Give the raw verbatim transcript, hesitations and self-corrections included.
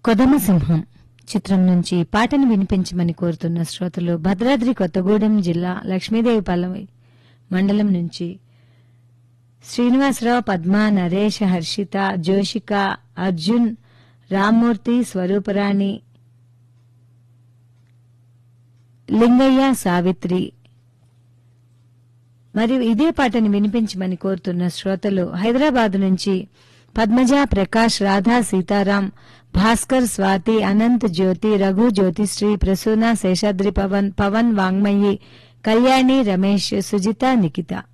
కొదమసింహం చిత్రం నుంచి పాటను వినిపించమని కోరుతున్న శ్రోతలు భద్రాద్రి కొత్తగూడెం జిల్లా లక్ష్మీదేవిపాలెం మండలం నుంచి శ్రీనివాసరావు, పద్మ, నరేష్, హర్షిత, జోషిక, అర్జున్, రామ్మూర్తి, స్వరూపరాణి, లింగయ్య, సావిత్రి. మరియు ఇదే పాటను వినిపించమని కోరుతున్న శ్రోతలు హైదరాబాద్ నుంచి పద్మజ, ప్రకాష్, రాధా, సీతారాం, భాస్కర్, స్వాతి, అనంత్, జ్యోతి, రఘు, జ్యోతిశ్రీ, ప్రసూన, శేషాద్రి, పవన్, పవన్ వాంగ్మయి, కళ్యాణి, రమేష్, సుజిత, నిఖిత.